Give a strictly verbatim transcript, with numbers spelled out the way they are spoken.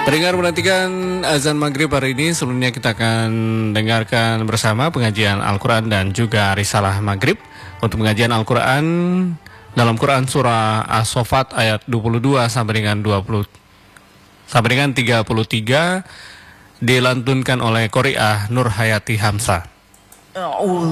Pendengar menantikan azan maghrib hari ini. Sebelumnya kita akan dengarkan bersama pengajian Al-Quran dan juga risalah maghrib. Untuk pengajian Al-Quran dalam Quran surah As-Saffat ayat dua puluh dua sampai dengan dua puluh sampai dengan tiga puluh tiga dilantunkan oleh Qori'ah Nur Hayati Hamzah.